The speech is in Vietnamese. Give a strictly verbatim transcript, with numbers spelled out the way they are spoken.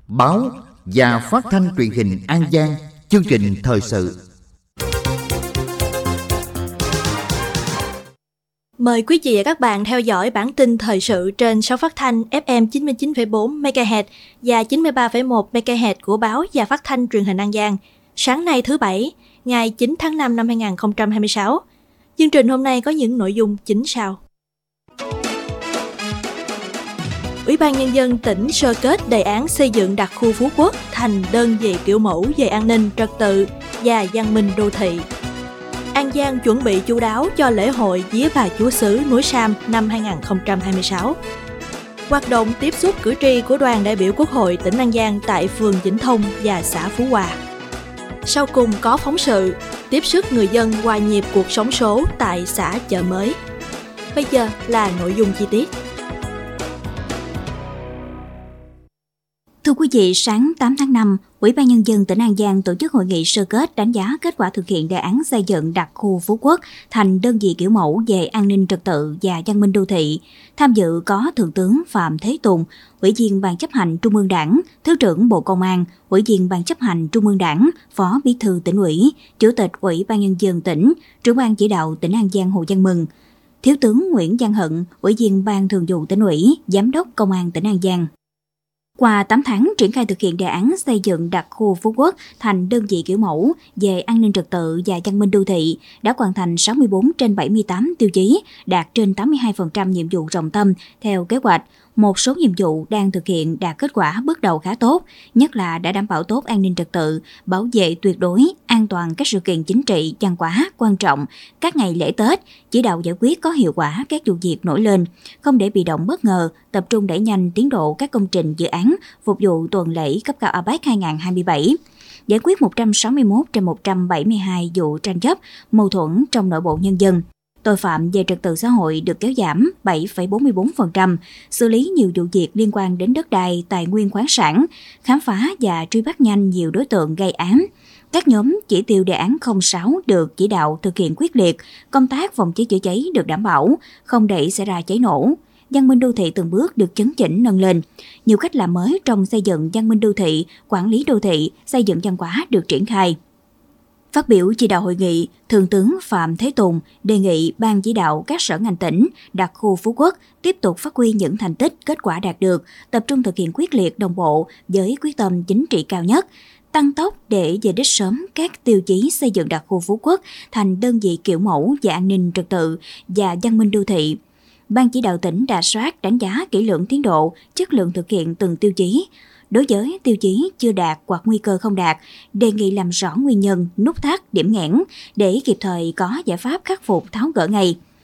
báo và phát thanh truyền hình An Giang, chương trình thời sự. Mời quý vị và các bạn theo dõi bản tin thời sự trên sóng phát thanh ép em chín mươi chín phẩy bốn mê ga héc và chín mươi ba phẩy một mê ga héc của báo và phát thanh truyền hình An Giang. Sáng nay thứ Bảy, ngày chín tháng năm năm hai nghìn không trăm hai mươi sáu. Chương trình hôm nay có những nội dung chính sau. Ủy ban Nhân dân tỉnh sơ kết đề án xây dựng đặc khu Phú Quốc thành đơn vị kiểu mẫu về an ninh, trật tự và văn minh đô thị. An Giang chuẩn bị chu đáo cho lễ hội Vía Bà Chúa Xứ núi Sam năm hai nghìn không trăm hai mươi sáu. Hoạt động tiếp xúc cử tri của đoàn đại biểu Quốc hội tỉnh An Giang tại phường Vĩnh Thông và xã Phú Hòa. Sau cùng có phóng sự tiếp sức người dân hòa nhịp cuộc sống số tại xã Chợ Mới. Bây giờ là nội dung chi tiết. Thưa quý vị, sáng tám tháng năm, Ủy ban Nhân dân tỉnh An Giang tổ chức hội nghị sơ kết đánh giá kết quả thực hiện đề án xây dựng đặc khu Phú Quốc thành đơn vị kiểu mẫu về an ninh trật tự và văn minh đô thị. Tham dự có Thượng tướng Phạm Thế Tùng, Ủy viên Ban chấp hành Trung ương Đảng, Thứ trưởng Bộ Công an, Ủy viên Ban chấp hành Trung ương Đảng, Phó Bí thư Tỉnh ủy, Chủ tịch Ủy ban Nhân dân tỉnh, Trưởng ban chỉ đạo tỉnh An Giang Hồ Văn Mừng, Thiếu tướng Nguyễn Văn Hận, Ủy viên Ban Thường vụ Tỉnh ủy, Giám đốc Công an tỉnh An Giang. Qua tám tháng triển khai thực hiện đề án xây dựng đặc khu Phú Quốc thành đơn vị kiểu mẫu về an ninh trật tự và văn minh đô thị, đã hoàn thành sáu mươi bốn trên bảy mươi tám tiêu chí, đạt trên tám mươi hai phần trăm nhiệm vụ trọng tâm theo kế hoạch. Một số nhiệm vụ đang thực hiện đạt kết quả bước đầu khá tốt, nhất là đã đảm bảo tốt an ninh trật tự, bảo vệ tuyệt đối an toàn các sự kiện chính trị, văn hóa quan trọng, các ngày lễ Tết, chỉ đạo giải quyết có hiệu quả các vụ việc nổi lên, không để bị động bất ngờ, tập trung đẩy nhanh tiến độ các công trình dự án phục vụ tuần lễ cấp cao a pếch hai nghìn không trăm hai mươi bảy. Giải quyết một trăm sáu mươi mốt trên một trăm bảy mươi hai vụ tranh chấp, mâu thuẫn trong nội bộ nhân dân. Tội phạm về trật tự xã hội được kéo giảm bảy phẩy bốn mươi bốn phần trăm, xử lý nhiều vụ việc liên quan đến đất đai, tài nguyên khoáng sản, khám phá và truy bắt nhanh nhiều đối tượng gây án. Các nhóm chỉ tiêu đề án không sáu được chỉ đạo thực hiện quyết liệt, công tác phòng cháy chữa cháy được đảm bảo, không để xảy ra cháy nổ. Văn minh đô thị từng bước được chấn chỉnh nâng lên. Nhiều cách làm mới trong xây dựng văn minh đô thị, quản lý đô thị, xây dựng văn hóa được triển khai. Phát biểu chỉ đạo hội nghị, Thượng tướng Phạm Thế Tùng đề nghị Ban chỉ đạo các sở ngành tỉnh, đặc khu Phú Quốc tiếp tục phát huy những thành tích, kết quả đạt được, tập trung thực hiện quyết liệt đồng bộ với quyết tâm chính trị cao nhất, tăng tốc để về đích sớm các tiêu chí xây dựng đặc khu Phú Quốc thành đơn vị kiểu mẫu về an ninh trật tự và văn minh đô thị. Ban chỉ đạo tỉnh rà soát, đánh giá kỹ lưỡng tiến độ, chất lượng thực hiện từng tiêu chí. Đối với tiêu chí chưa đạt hoặc nguy cơ không đạt, đề nghị làm rõ nguyên nhân, nút thắt, điểm nghẽn để kịp thời có giải pháp khắc phục tháo gỡ ngay.